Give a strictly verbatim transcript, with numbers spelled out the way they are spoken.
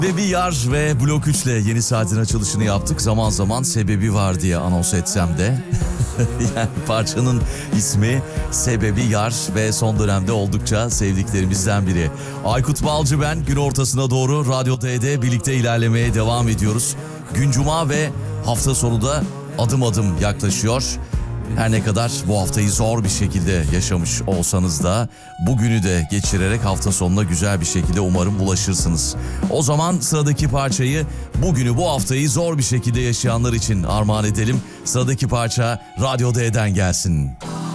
Sebebi Yar ve Blok üç ile yeni saatin açılışını yaptık. Zaman zaman sebebi var diye anons etsem de. Yani parçanın ismi Sebebi Yar ve son dönemde oldukça sevdiklerimizden biri. Aykut Balcı ben. Gün ortasına doğru Radyo D'de birlikte ilerlemeye devam ediyoruz. Gün cuma ve hafta sonu da adım adım yaklaşıyor. Her ne kadar bu haftayı zor bir şekilde yaşamış olsanız da bugünü de geçirerek hafta sonuna güzel bir şekilde umarım ulaşırsınız. O zaman sıradaki parçayı bugünü bu haftayı zor bir şekilde yaşayanlar için armağan edelim. Sıradaki parça Radyo D'den gelsin.